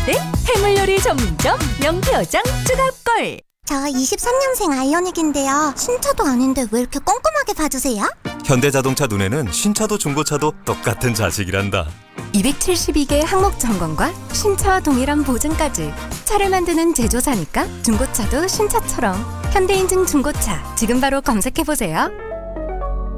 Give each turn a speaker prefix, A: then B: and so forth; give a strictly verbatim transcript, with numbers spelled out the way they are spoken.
A: 때 해물 요리 전문점 명표장 주갑걸.
B: 저 이십삼 년생 아이오닉인데요. 신차도 아닌데 왜 이렇게 꼼꼼하게 봐주세요?
C: 현대자동차 눈에는 신차도 중고차도 똑같은 자식이란다.
A: 이백칠십이 개 항목 점검과 신차와 동일한 보증까지. 차를 만드는 제조사니까 중고차도 신차처럼. 현대인증 중고차 지금 바로 검색해보세요.